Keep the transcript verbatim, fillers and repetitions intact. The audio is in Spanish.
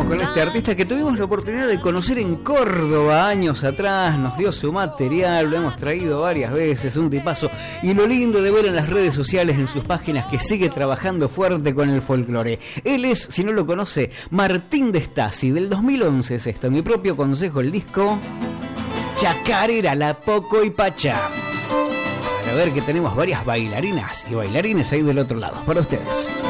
con este artista que tuvimos la oportunidad de conocer en Córdoba años atrás, nos dio su material, lo hemos traído varias veces, un tipazo, y lo lindo de ver en las redes sociales, en sus páginas, que sigue trabajando fuerte con el folclore. Él es, si no lo conoce, Martín de Stasi, del dos mil once es esto, Mi Propio Consejo, el disco Chacarera, La Poco y Pachá. Para ver que tenemos varias bailarinas y bailarines ahí del otro lado, para ustedes.